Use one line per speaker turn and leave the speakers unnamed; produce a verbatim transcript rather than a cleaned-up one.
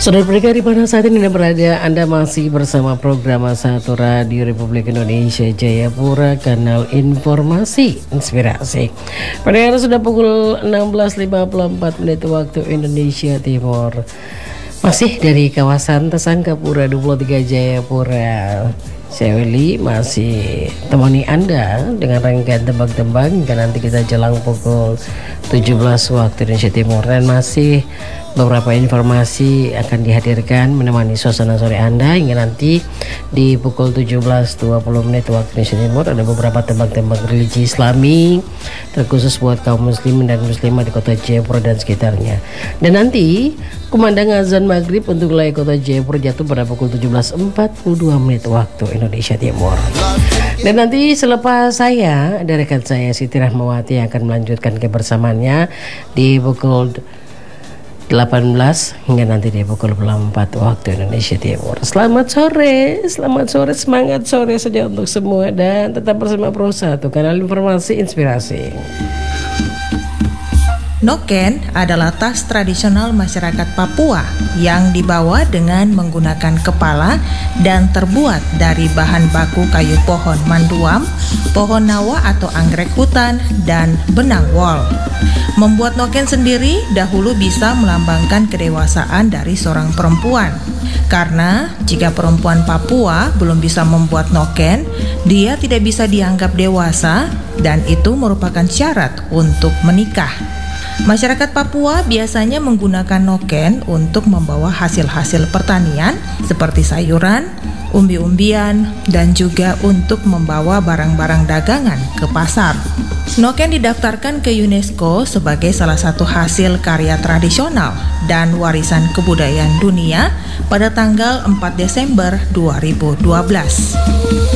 Saudara pendengar di mana saat ini Anda berada, Anda masih bersama program satu Radio Republik Indonesia Jayapura, kanal informasi inspirasi. Pendengar, sudah pukul enam belas lima puluh empat menit waktu Indonesia Timur. Masih dari kawasan Tesangkapura dua puluh tiga Jayapura. Saya Willy masih temani Anda dengan rangkaian tembang-tembang hingga nanti kita jelang pukul tujuh belas waktu Indonesia Timur, dan masih beberapa informasi akan dihadirkan menemani suasana sore Anda hingga nanti di pukul tujuh belas dua puluh menit waktu Indonesia Timur. Ada beberapa tembang-tembang religi Islami terkhusus buat kaum muslimin dan muslimah di kota Jayapura dan sekitarnya. Dan nanti kumandang azan maghrib untuk wilayah kota Jayapura jatuh pada pukul tujuh belas empat puluh dua menit waktu Indonesia Timur. Dan nanti selepas saya, ada rekan saya Siti Rahmawati yang akan melanjutkan kebersamaannya di pukul delapan belas hingga nanti di pukul empat waktu Indonesia Timur. Selamat sore, selamat sore, semangat sore saja untuk semua, dan tetap bersama Pro satu, kanal informasi inspirasi.
Noken adalah tas tradisional masyarakat Papua yang dibawa dengan menggunakan kepala dan terbuat dari bahan baku kayu pohon manduam, pohon nawa atau anggrek hutan, dan benang wol. Membuat noken sendiri dahulu bisa melambangkan kedewasaan dari seorang perempuan. Karena jika perempuan Papua belum bisa membuat noken, dia tidak bisa dianggap dewasa, dan itu merupakan syarat untuk menikah. Masyarakat Papua biasanya menggunakan noken untuk membawa hasil-hasil pertanian seperti sayuran, umbi-umbian, dan juga untuk membawa barang-barang dagangan ke pasar. Noken didaftarkan ke UNESCO sebagai salah satu hasil karya tradisional dan warisan kebudayaan dunia pada tanggal empat Desember dua ribu dua belas.